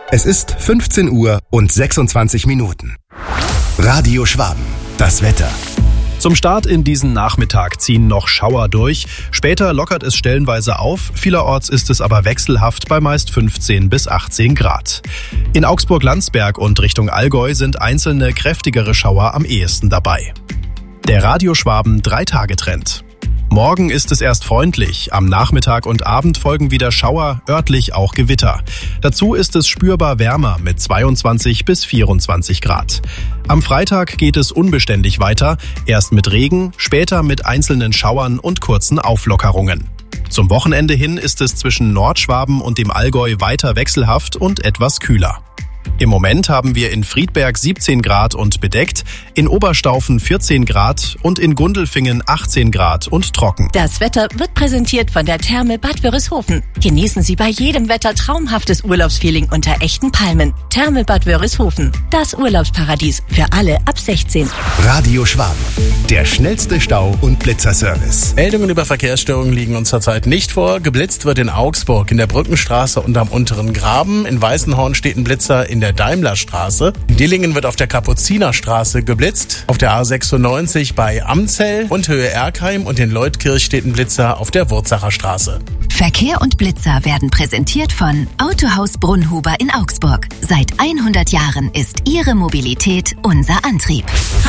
Es ist 15 Uhr und 26 Minuten. Radio Schwaben, das Wetter. Zum Start in diesen Nachmittag ziehen noch Schauer durch. Später lockert es stellenweise auf. Vielerorts ist es aber wechselhaft bei meist 15 bis 18 Grad. In Augsburg-Landsberg und Richtung Allgäu sind einzelne kräftigere Schauer am ehesten dabei. Der Radio Schwaben 3-Tage-Trend. Morgen ist es erst freundlich. Am Nachmittag und Abend folgen wieder Schauer, örtlich auch Gewitter. Dazu ist es spürbar wärmer mit 22 bis 24 Grad. Am Freitag geht es unbeständig weiter, erst mit Regen, später mit einzelnen Schauern und kurzen Auflockerungen. Zum Wochenende hin ist es zwischen Nordschwaben und dem Allgäu weiter wechselhaft und etwas kühler. Im Moment haben wir in Friedberg 17 Grad und bedeckt, in Oberstaufen 14 Grad und in Gundelfingen 18 Grad und trocken. Das Wetter wird präsentiert von der Therme Bad Wörishofen. Genießen Sie bei jedem Wetter traumhaftes Urlaubsfeeling unter echten Palmen. Therme Bad Wörishofen, das Urlaubsparadies für alle ab 16. Radio Schwaben, der schnellste Stau- und Blitzerservice. Meldungen über Verkehrsstörungen liegen uns zurzeit nicht vor. Geblitzt wird in Augsburg, in der Brückenstraße und am unteren Graben. In Weißenhorn steht ein Blitzer in der Daimlerstraße. In Dillingen wird auf der Kapuzinerstraße geblitzt. Auf der A96 bei Amzell und Höhe Erkheim und in Leutkirch steht ein Blitzer auf der Wurzacher Straße. Verkehr und Blitzer werden präsentiert von Autohaus Brunnhuber in Augsburg. Seit 100 Jahren ist Ihre Mobilität unser Antrieb.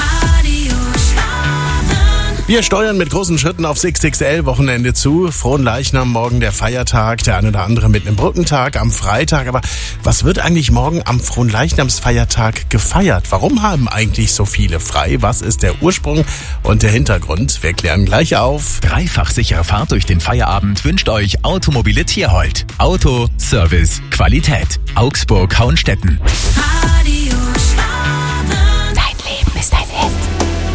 Wir steuern mit großen Schritten auf XXL-Wochenende zu. Frohen Leichnam, morgen der Feiertag, der eine oder andere mit einem Brückentag am Freitag. Aber was wird eigentlich morgen am Frohenleichnamsfeiertag gefeiert? Warum haben eigentlich so viele frei? Was ist der Ursprung und der Hintergrund? Wir klären gleich auf. Dreifach sichere Fahrt durch den Feierabend wünscht euch Automobile Tierhold. Auto, Service, Qualität. Augsburg-Hauenstetten.